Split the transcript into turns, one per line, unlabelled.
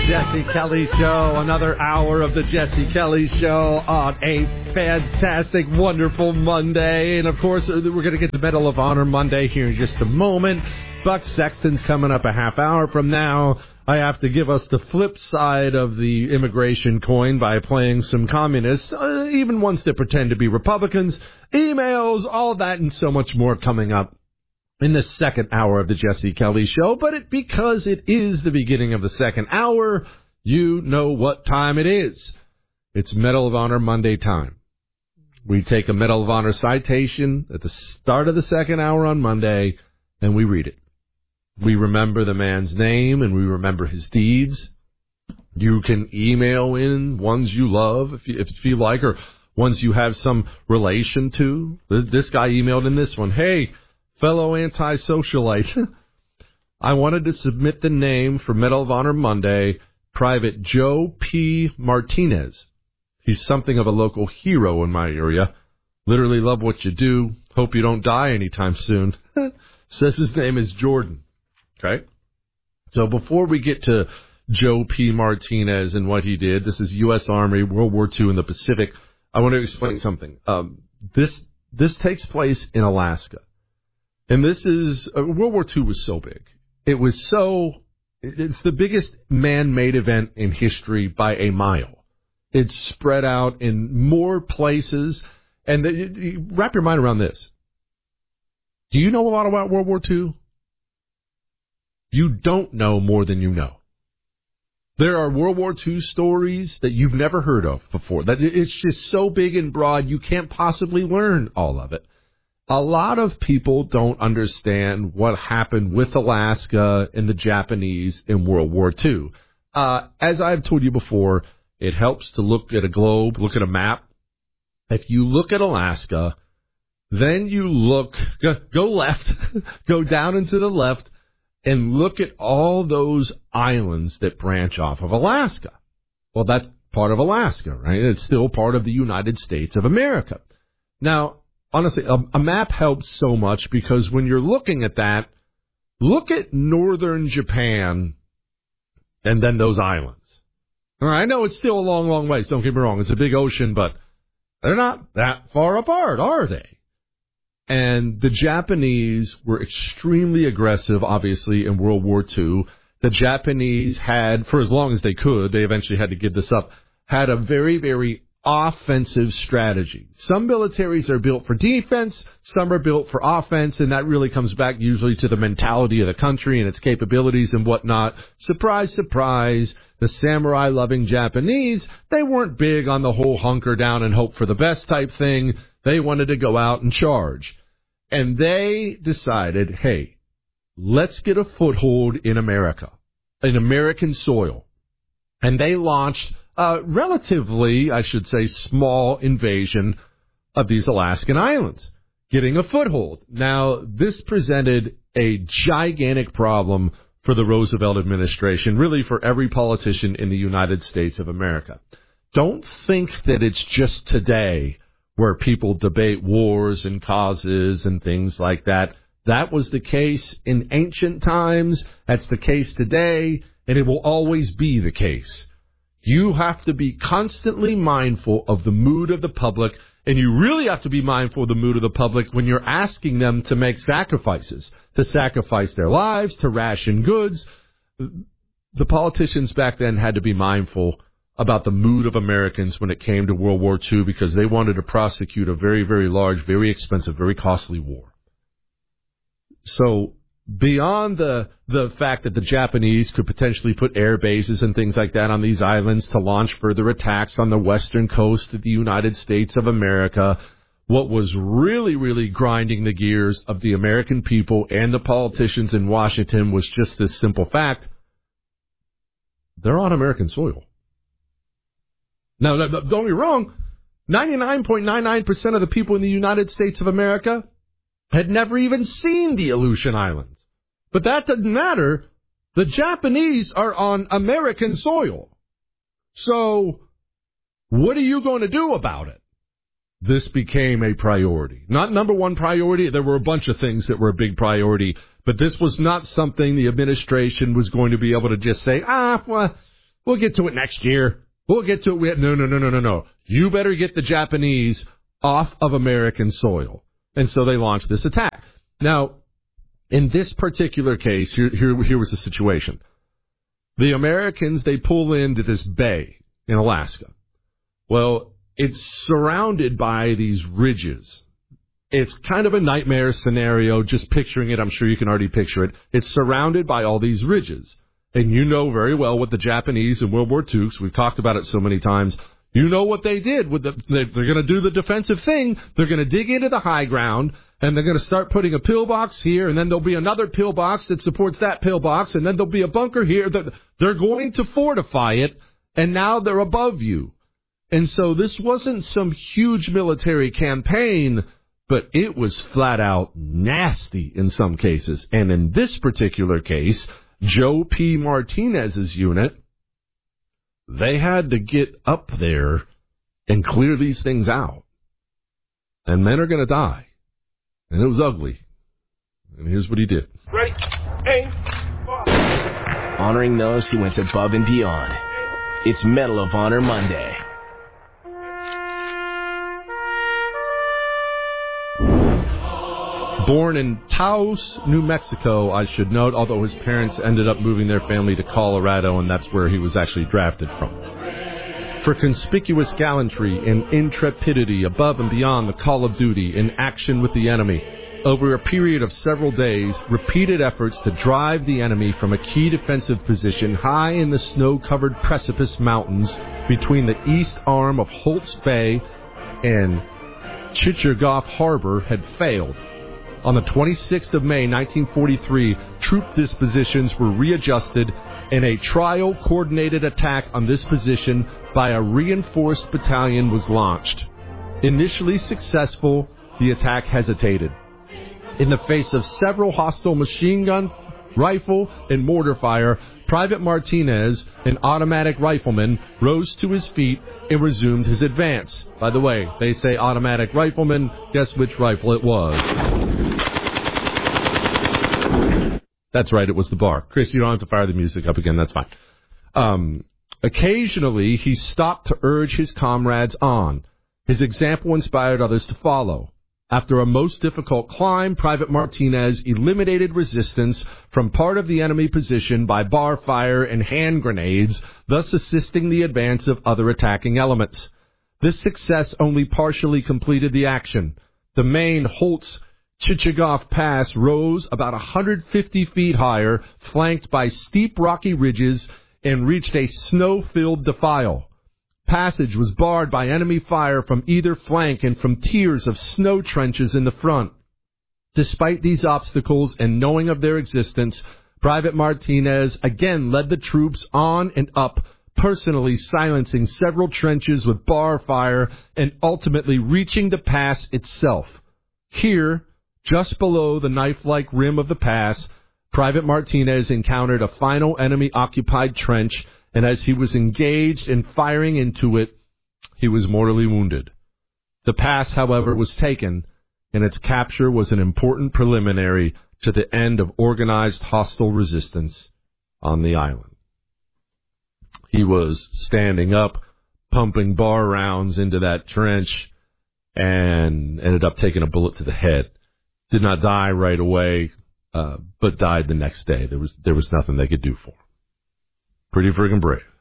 Jesse Kelly Show, another hour of the Jesse Kelly Show on a fantastic, wonderful Monday. And, of course, we're going to get the Medal of Honor Monday here in just a moment. Buck Sexton's coming up a half hour from now. I have to give us the flip side of the immigration coin by playing some communists, even ones that pretend to be Republicans, emails, all that and so much more coming up in the second hour of the Jesse Kelly Show. But because it is the beginning of the second hour, you know what time it is. It's Medal of Honor Monday time. We take a Medal of Honor citation at the start of the second hour on Monday, and we read it. We remember the man's name, and we remember his deeds. You can email in ones you love, if you like, or ones you have some relation to. This guy emailed in this one, "Hey, fellow anti-socialite, I wanted to submit the name for Medal of Honor Monday, Private Joe P. Martinez. He's something of a local hero in my area. Literally love what you do. Hope you don't die anytime soon." Says his name is Jordan. Okay? So before we get to Joe P. Martinez and what he did, this is U.S. Army, World War II in the Pacific. I want to explain something. This takes place in Alaska. And this is, World War II was so big. It's the biggest man-made event in history by a mile. It's spread out in more places. And you wrap your mind around this. Do you know a lot about World War II? You don't know more than you know. There are World War II stories that you've never heard of before. That it's just so big and broad, you can't possibly learn all of it. A lot of people don't understand what happened with Alaska and the Japanese in World War II. As I've told you before, it helps to look at a globe, look at a map. If you look at Alaska, then you go left, go down and to the left, and look at all those islands that branch off of Alaska. Well, that's part of Alaska, right? It's still part of the United States of America. Now, honestly, a map helps so much because when you're looking at that, look at northern Japan and then those islands. All right, I know it's still a long, long ways. Don't get me wrong. It's a big ocean, but they're not that far apart, are they? And the Japanese were extremely aggressive, obviously, in World War II. The Japanese had, for as long as they could, they eventually had to give this up, had a very, very offensive strategy. Some militaries are built for defense, some are built for offense, and that really comes back usually to the mentality of the country and its capabilities and whatnot. Surprise, surprise, the samurai-loving Japanese, they weren't big on the whole hunker down and hope for the best type thing. They wanted to go out and charge. And they decided, hey, let's get a foothold in America, in American soil. And they launched a relatively, I should say, small invasion of these Alaskan islands, getting a foothold. Now, this presented a gigantic problem for the Roosevelt administration, really for every politician in the United States of America. Don't think that it's just today where people debate wars and causes and things like that. That was the case in ancient times. That's the case today, and it will always be the case. You have to be constantly mindful of the mood of the public, and you really have to be mindful of the mood of the public when you're asking them to make sacrifices, to sacrifice their lives, to ration goods. The politicians back then had to be mindful about the mood of Americans when it came to World War II because they wanted to prosecute a very, very large, very expensive, very costly war. So beyond the fact that the Japanese could potentially put air bases and things like that on these islands to launch further attacks on the western coast of the United States of America, what was really, really grinding the gears of the American people and the politicians in Washington was just this simple fact. They're on American soil. Now, don't get me wrong, 99.99% of the people in the United States of America had never even seen the Aleutian Islands. But that doesn't matter. The Japanese are on American soil. So what are you going to do about it? This became a priority. Not number one priority. There were a bunch of things that were a big priority. But this was not something the administration was going to be able to just say, well, we'll get to it next year. We'll get to it. No. You better get the Japanese off of American soil. And so they launched this attack. Now, in this particular case, here was the situation. The Americans, they pull into this bay in Alaska. Well, it's surrounded by these ridges. It's kind of a nightmare scenario, just picturing it. I'm sure you can already picture it. It's surrounded by all these ridges. And you know very well what the Japanese in World War II, because we've talked about it so many times, you know what they did. They're going to do the defensive thing. They're going to dig into the high ground, and they're going to start putting a pillbox here, and then there'll be another pillbox that supports that pillbox, and then there'll be a bunker here. They're going to fortify it, and now they're above you. And so this wasn't some huge military campaign, but it was flat out nasty in some cases. And in this particular case, Joe P. Martinez's unit, they had to get up there and clear these things out. And men are going to die. And it was ugly. And here's what he did.
Ready, aim, fire. Honoring those who went above and beyond. It's Medal of Honor Monday.
Born in Taos, New Mexico, I should note, although his parents ended up moving their family to Colorado, and that's where he was actually drafted from. For conspicuous gallantry and intrepidity above and beyond the call of duty in action with the enemy, over a period of several days, repeated efforts to drive the enemy from a key defensive position high in the snow-covered precipice mountains between the east arm of Holtz Bay and Chichagof Harbor had failed. On the 26th of May, 1943, troop dispositions were readjusted, and a trial-coordinated attack on this position by a reinforced battalion was launched. Initially successful, the attack hesitated. In the face of several hostile machine gun, rifle, and mortar fire, Private Martinez, an automatic rifleman, rose to his feet and resumed his advance. By the way, they say automatic rifleman. Guess which rifle it was? That's right, it was the bar. Chris, you don't have to fire the music up again. That's fine. Occasionally, he stopped to urge his comrades on. His example inspired others to follow. After a most difficult climb, Private Martinez eliminated resistance from part of the enemy position by bar fire and hand grenades, thus assisting the advance of other attacking elements. This success only partially completed the action. The main Holtz-Chichagof Pass rose about 150 feet higher, flanked by steep rocky ridges, and reached a snow-filled defile. Passage was barred by enemy fire from either flank and from tiers of snow trenches in the front. Despite these obstacles and knowing of their existence, Private Martinez again led the troops on and up, personally silencing several trenches with bar fire and ultimately reaching the pass itself. Here, just below the knife-like rim of the pass, Private Martinez encountered a final enemy-occupied trench, and as he was engaged in firing into it, he was mortally wounded. The pass, however, was taken, and its capture was an important preliminary to the end of organized hostile resistance on the island. He was standing up, pumping bar rounds into that trench, and ended up taking a bullet to the head. Did not die right away, but died the next day. There was nothing they could do for him. Pretty friggin' brave.